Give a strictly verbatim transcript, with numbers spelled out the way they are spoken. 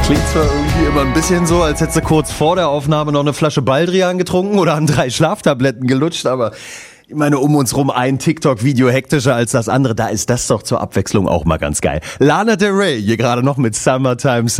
Klingt zwar irgendwie immer ein bisschen so, als hättest du kurz vor der Aufnahme noch eine Flasche Baldrian getrunken oder an drei Schlaftabletten gelutscht, aber ich meine, um uns rum ein TikTok-Video hektischer als das andere, da ist das doch zur Abwechslung auch mal ganz geil. Lana Del Rey, hier gerade noch mit Summertime